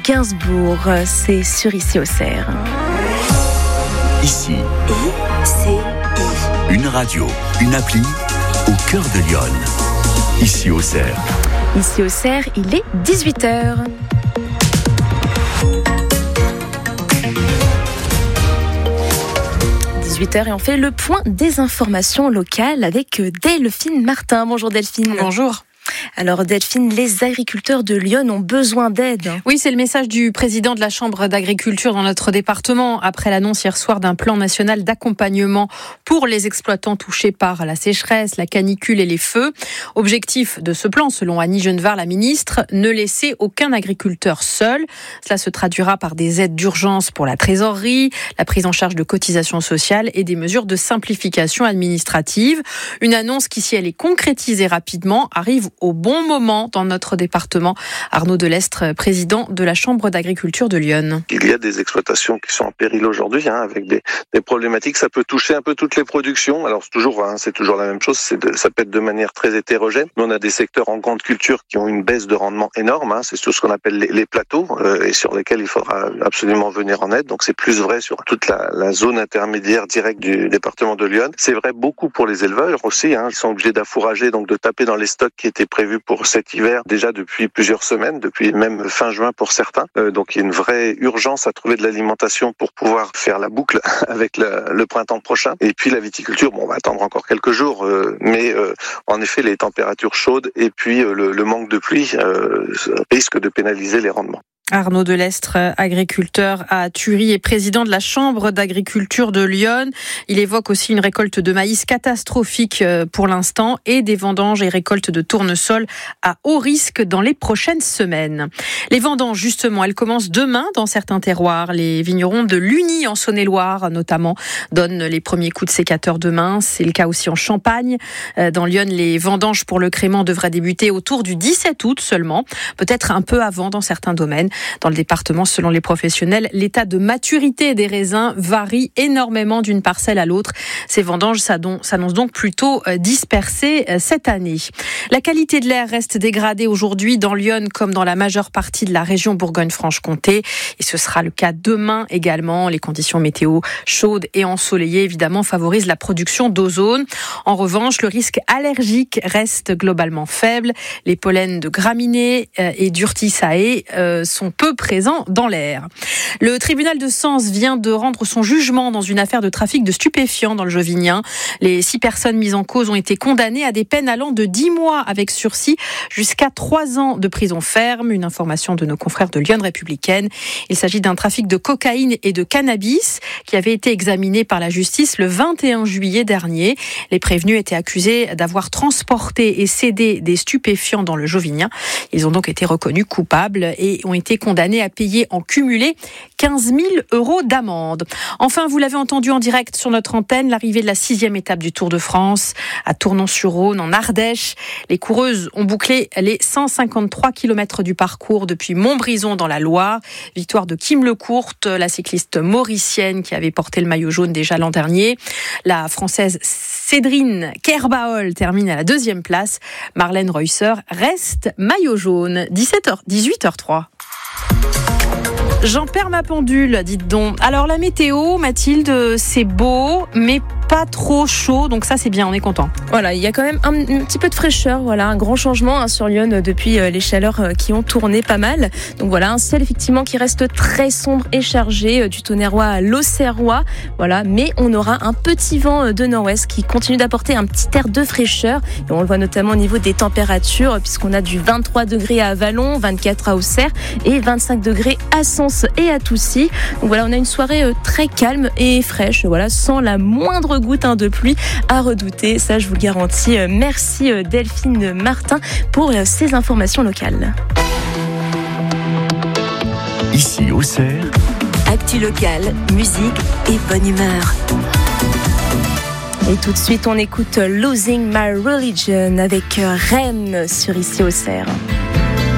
Gainsbourg. C'est sur Ici Auxerre. Ici, I-C-I. une radio, une appli au cœur de Lyon. Ici Auxerre. Ici Auxerre, il est 18h. Et on fait le point des informations locales avec Delphine Martin. Bonjour Delphine. Bonjour. Alors Delphine, les agriculteurs de Lyon ont besoin d'aide. Oui, c'est le message du président de la Chambre d'agriculture dans notre département après l'annonce hier soir d'un plan national d'accompagnement pour les exploitants touchés par la sécheresse, la canicule et les feux. Objectif de ce plan, selon Annie Genevard, la ministre, ne laisser aucun agriculteur seul. Cela se traduira par des aides d'urgence pour la trésorerie, la prise en charge de cotisations sociales et des mesures de simplification administrative. Une annonce qui, si elle est concrétisée rapidement, arrive au bon moment dans notre département. Arnaud Delestre, président de la Chambre d'agriculture de Lyon. Il y a des exploitations qui sont en péril aujourd'hui, avec des problématiques. Ça peut toucher un peu toutes les productions. Alors c'est toujours la même chose. Ça peut être de manière très hétérogène. Mais on a des secteurs en grande culture qui ont une baisse de rendement énorme. C'est tout ce qu'on appelle les plateaux et sur lesquels il faudra absolument venir en aide. Donc c'est plus vrai sur toute la zone intermédiaire directe du département de Lyon. C'est vrai beaucoup pour les éleveurs aussi. Ils sont obligés d'affourager, donc de taper dans les stocks qui étaient prévus pour cet hiver déjà depuis plusieurs semaines, depuis même fin juin pour certains. Donc il y a une vraie urgence à trouver de l'alimentation pour pouvoir faire la boucle avec le printemps prochain. Et puis la viticulture, on va attendre encore quelques jours, mais en effet les températures chaudes et puis le manque de pluie risquent de pénaliser les rendements. Arnaud Delestre, agriculteur à Thury et président de la Chambre d'agriculture de Lyon. Il évoque aussi une récolte de maïs catastrophique pour l'instant et des vendanges et récoltes de tournesol à haut risque dans les prochaines semaines. Les vendanges, justement, elles commencent demain dans certains terroirs. Les vignerons de Luny en Saône-et-Loire, notamment, donnent les premiers coups de sécateur demain. C'est le cas aussi en Champagne. Dans Lyon, les vendanges pour le crément devraient débuter autour du 17 août seulement, peut-être un peu avant dans certains domaines. Dans le département, selon les professionnels, l'état de maturité des raisins varie énormément d'une parcelle à l'autre. Ces vendanges s'annoncent donc plutôt dispersées cette année. La qualité de l'air reste dégradée aujourd'hui dans Lyon comme dans la majeure partie de la région Bourgogne-Franche-Comté. Et ce sera le cas demain également. Les conditions météo chaudes et ensoleillées, évidemment, favorisent la production d'ozone. En revanche, le risque allergique reste globalement faible. Les pollens de graminées et d'urticae sont peu présents dans l'air. Le tribunal de Sens vient de rendre son jugement dans une affaire de trafic de stupéfiants dans le Jovinien. Les 6 personnes mises en cause ont été condamnées à des peines allant de 10 mois avec sursis jusqu'à 3 ans de prison ferme. Une information de nos confrères de Lyon Républicaine. Il s'agit d'un trafic de cocaïne et de cannabis qui avait été examiné par la justice le 21 juillet dernier. Les prévenus étaient accusés d'avoir transporté et cédé des stupéfiants dans le Jovinien. Ils ont donc été reconnus coupables et ont été condamnés à payer en cumulé 15 000 € d'amende. Enfin, vous l'avez entendu en direct sur notre antenne, l'arrivée de la 6e étape du Tour de France à Tournon-sur-Rhône, en Ardèche. Les coureuses ont bouclé les 153 km du parcours depuis Montbrison dans la Loire. Victoire de Kim Lecourte, la cycliste mauricienne qui avait porté le maillot jaune déjà l'an dernier. La Française Cédrine Kerbaol termine à la 2e place. Marlène Reusser reste maillot jaune. 18h03. J'en perds ma pendule, dites donc. Alors la météo, Mathilde, c'est beau, mais pas trop chaud, donc ça c'est bien, on est content. Voilà, il y a quand même un petit peu de fraîcheur, voilà, un grand changement sur Lyon depuis les chaleurs qui ont tourné pas mal. Donc voilà, un ciel effectivement qui reste très sombre et chargé, du Tonnerrois à l'Auxerrois, voilà, mais on aura un petit vent de nord-ouest qui continue d'apporter un petit air de fraîcheur. Et on le voit notamment au niveau des températures, puisqu'on a du 23 degrés à Vallon, 24 à Auxerre et 25 degrés à Sens et à Toussy. Donc voilà, on a une soirée très calme et fraîche, voilà, sans la moindre goutte de pluie à redouter, ça je vous le garantis. Merci Delphine Martin pour ces informations locales. Ici Auxerre, Actu locale, musique et bonne humeur. Et tout de suite on écoute Losing My Religion avec Rem sur Ici Auxerre.